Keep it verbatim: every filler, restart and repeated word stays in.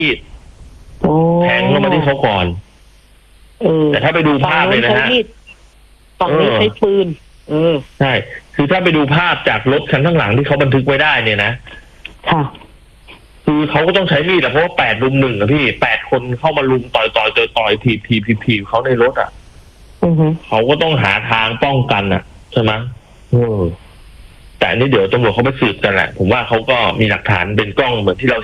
มีดโอ้แทงเข้ามาที่เขาก่อนเออแต่ถ้าไปดูภาพเลยนะฮะฝั่งนี้ใช้ปืนเออใช่ คือถ้าไปดูภาพจากรถคันข้างหลังที่เขาบันทึกไว้ได้เนี่ยนะค่ะคือเขาก็ต้องใช้มีดแหละเพราะว่าแปดรุมหนึ่งอะพี่แปดคนเข้ามาลุมต่อยต่อยต่อยต่อยถีบถีบถีบถีบเขาในรถอะอือฮึเขาก็ต้องหาทางป้องกันอะใช่ไหมเออแต่อันนี้เดี๋ยวตำรวจเขาไปสืบกันแหละ ผมว่าเขาก็มีหลักฐานเป็นกล้องเหมือนที่เรา